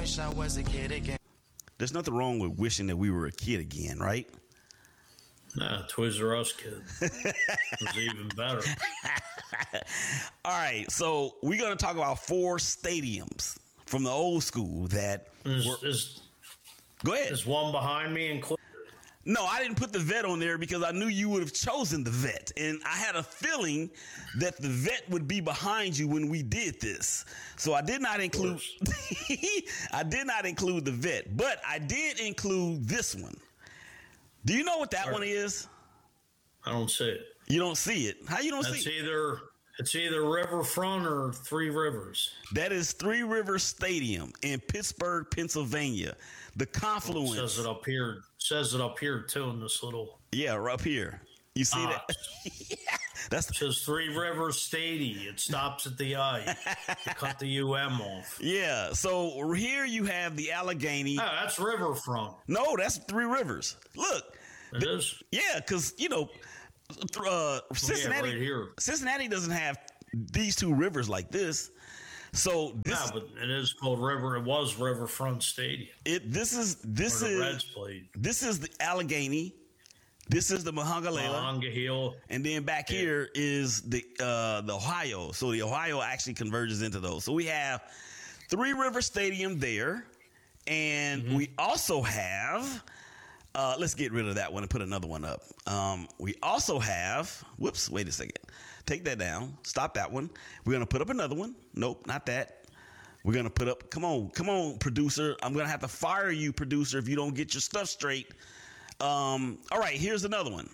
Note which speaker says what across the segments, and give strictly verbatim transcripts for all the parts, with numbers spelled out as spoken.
Speaker 1: wish I was a kid again.
Speaker 2: There's nothing wrong with wishing that we were a kid again, right?
Speaker 3: Nah, Toys R Us kid. It was even better.
Speaker 2: All right, so we're going to talk about four stadiums from the old school that
Speaker 3: Is,
Speaker 2: were,
Speaker 3: is,
Speaker 2: go ahead.
Speaker 3: is one behind me included?
Speaker 2: No, I didn't put the vet on there because I knew you would have chosen the vet. And I had a feeling that the vet would be behind you when we did this. So I did not include I did not include the vet, but I did include this one. Do you know what that
Speaker 3: Right.
Speaker 2: one is?
Speaker 3: I don't see it.
Speaker 2: You don't see it. How you don't
Speaker 3: That's
Speaker 2: see it?
Speaker 3: either it's either Riverfront or Three Rivers.
Speaker 2: That is Three Rivers Stadium in Pittsburgh, Pennsylvania. The confluence.
Speaker 3: It says it up here. Says it up here too in this little.
Speaker 2: Yeah, up here. You see
Speaker 3: box.
Speaker 2: that? Yeah, that's
Speaker 3: It says Three Rivers Stadium. It stops at the I. You cut the U M off.
Speaker 2: yeah. So here you have the Allegheny.
Speaker 3: Oh, that's Riverfront.
Speaker 2: No, that's Three Rivers. Look.
Speaker 3: It is.
Speaker 2: Yeah, because you know, uh, Cincinnati.
Speaker 3: right here.
Speaker 2: Cincinnati doesn't have these two rivers like this. So this,
Speaker 3: Yeah, but it is called River. It was Riverfront Stadium.
Speaker 2: it this is this
Speaker 3: Where the
Speaker 2: is
Speaker 3: Reds played.
Speaker 2: this is the Allegheny. This is the Monongahela.
Speaker 3: Monongahela.
Speaker 2: And then back
Speaker 3: Yeah.
Speaker 2: here is the uh, the Ohio. So the Ohio actually converges into those. So we have Three River Stadium there, and
Speaker 3: Mm-hmm.
Speaker 2: we also have. Uh, let's get rid of that one and put another one up. Um, we also have. Whoops! Wait a second. Take that down. Stop that one. We're gonna put up another one. Nope, not that. We're gonna put up. Come on, come on, producer. I'm gonna have to fire you, producer, if you don't get your stuff straight. Um, all right, here's another one.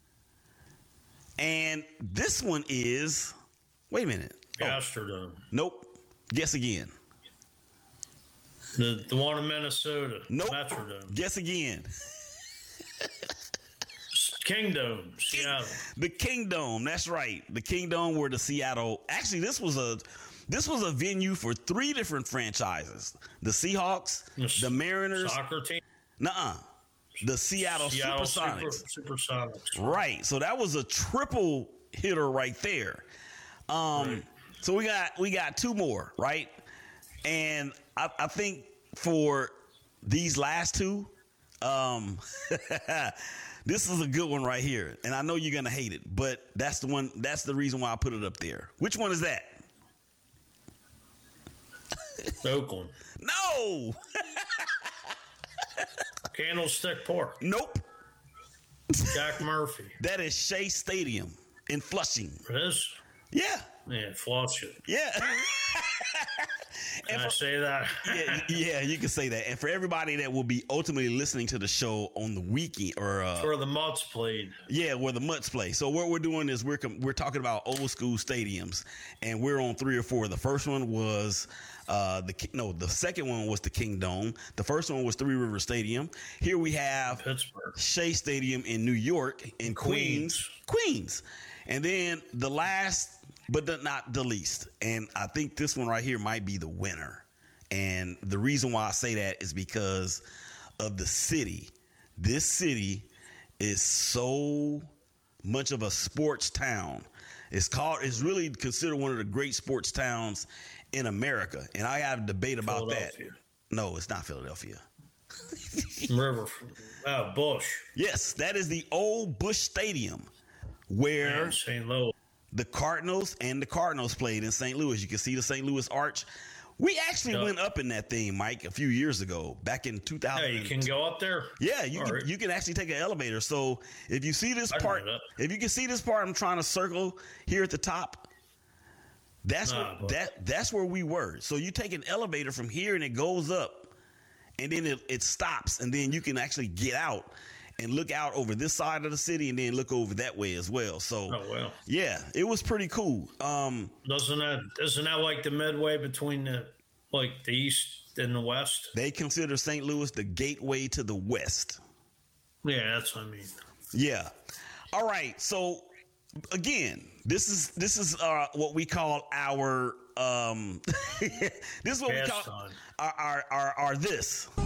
Speaker 2: And this one is, wait a minute. Oh,
Speaker 3: Astrodome.
Speaker 2: nope. Guess again.
Speaker 3: The, the one in Minnesota.
Speaker 2: Nope.
Speaker 3: Metrodome.
Speaker 2: Guess again.
Speaker 3: Kingdom. Seattle.
Speaker 2: The Kingdome. That's right. The Kingdome were the Seattle. Actually, this was a this was a venue for three different franchises: the Seahawks, the Mariners,
Speaker 3: Soccer team.
Speaker 2: nuh-uh, the Seattle,
Speaker 3: Seattle
Speaker 2: Supersonics.
Speaker 3: Super, Supersonics.
Speaker 2: Right. So that was a triple hitter right there. Um,
Speaker 3: Right.
Speaker 2: So we got we got two more, right? And I, I think for these last two, um, this is a good one right here. And I know you're gonna hate it, but that's the one. That's the reason why I put it up there. Which one is that?
Speaker 3: Oakland.
Speaker 2: No.
Speaker 3: Candlestick Park.
Speaker 2: Nope.
Speaker 3: Jack Murphy.
Speaker 2: That is Shea Stadium in Flushing.
Speaker 3: It is.
Speaker 2: Yeah.
Speaker 3: Yeah, flush it.
Speaker 2: Yeah.
Speaker 3: Can
Speaker 2: And
Speaker 3: I
Speaker 2: for-
Speaker 3: say that?
Speaker 2: yeah, yeah, you can say that. And for everybody that will be ultimately listening to the show on the weekend, or uh,
Speaker 3: Where the Mutts played.
Speaker 2: yeah, where the Mutts play. So what we're doing is we're com- we're talking about old school stadiums, and we're on three or four. The first one was uh, the Ki- no, the second one was the Kingdome. The first one was Three River Stadium. Here we have
Speaker 3: Pittsburgh.
Speaker 2: Shea Stadium in New York, in Queens, Queens, and then the last, but the, not the least, and I think this one right here might be the winner. And the reason why I say that is because of the city. This city is so much of a sports town. It's called. It's really considered one of the great sports towns in America. And I have a debate about that.
Speaker 3: Philadelphia.
Speaker 2: No, it's not Philadelphia.
Speaker 3: River. Oh, Bush.
Speaker 2: Yes, that is the old Bush Stadium where
Speaker 3: And Saint Louis.
Speaker 2: the Cardinals and the Cardinals played in Saint Louis. You can see the Saint Louis Arch. We actually
Speaker 3: Yep.
Speaker 2: went up in that thing, Mike, a few years ago, back in two thousand.
Speaker 3: Hey, you can go up there?
Speaker 2: Yeah, you
Speaker 3: All
Speaker 2: can,
Speaker 3: right.
Speaker 2: you can actually take an elevator. So if you see this
Speaker 3: I can
Speaker 2: part,
Speaker 3: do that.
Speaker 2: if you can see this part, I'm trying to circle here at the top. That's
Speaker 3: Nah,
Speaker 2: what,
Speaker 3: but-
Speaker 2: that that's where we were. So you take an elevator from here and it goes up, and then it, it stops, and then you can actually get out and look out over this side of the city, and then look over that way as well. So
Speaker 3: Oh, well.
Speaker 2: yeah, it was pretty cool. Um,
Speaker 3: Doesn't that, isn't that like the midway between the, like the east and the west?
Speaker 2: they consider Saint Louis the gateway to the West.
Speaker 3: Yeah, that's what I mean.
Speaker 2: Yeah. All right. So again, this is this is uh, what we call our um, this is what we call
Speaker 3: Pastime.
Speaker 2: our our our, our this.